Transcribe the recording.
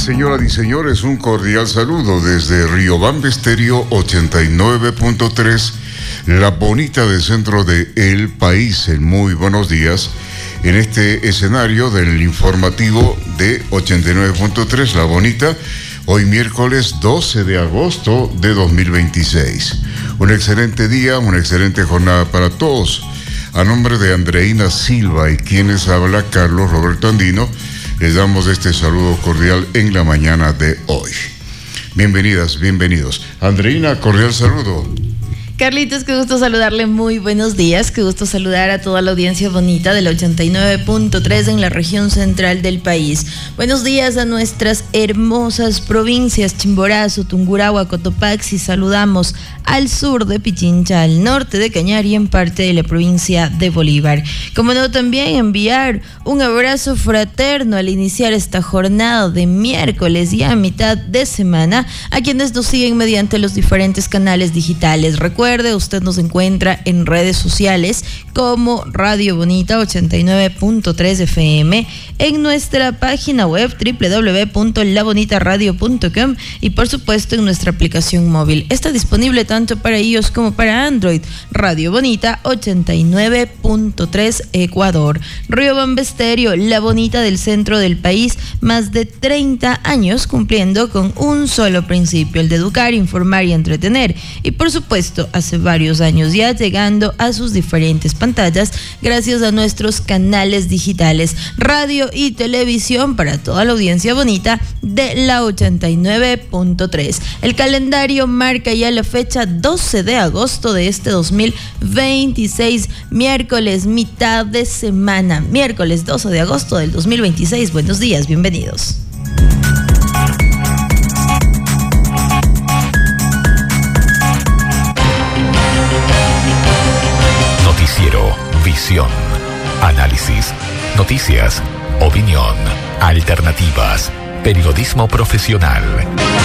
Señoras y señores, un cordial saludo desde Riobamba Estéreo 89.3, la bonita del centro de El País. Muy buenos días en este escenario del informativo de 89.3, la bonita, hoy miércoles 12 de agosto de 2026. Un excelente día, una excelente jornada para todos. A nombre de Andreina Silva y quienes habla Carlos Roberto Andino, les damos este saludo cordial en la mañana de hoy. Bienvenidas, bienvenidos. Andreina, cordial saludo. Carlitos, qué gusto saludarle, muy buenos días, qué gusto saludar a toda la audiencia bonita del 89.3 en la región central del país. Buenos días a nuestras hermosas provincias, Chimborazo, Tungurahua, Cotopaxi. Saludamos al sur de Pichincha, al norte de Cañar y en parte de la provincia de Bolívar. Como no, también enviar un abrazo fraterno al iniciar esta jornada de miércoles y a mitad de semana a quienes nos siguen mediante los diferentes canales digitales. Recuerde, usted nos encuentra en redes sociales como Radio Bonita 89.3 FM, en nuestra página web www.labonitaradio.com y por supuesto en nuestra aplicación móvil. Está disponible tanto para iOS como para Android. Radio Bonita 89.3 Ecuador. Riobamba Estéreo, la bonita del centro del país, más de 30 años cumpliendo con un solo principio, el de educar, informar y entretener. Y por supuesto, hace varios años ya llegando a sus diferentes pantallas gracias a nuestros canales digitales, radio y televisión para toda la audiencia bonita de la 89.3. El calendario marca ya la fecha 12 de agosto de este 2026, miércoles, mitad de semana, miércoles 12 de agosto del 2026. Buenos días, bienvenidos. Noticiero Visión, análisis, noticias, opinión, alternativas, periodismo profesional.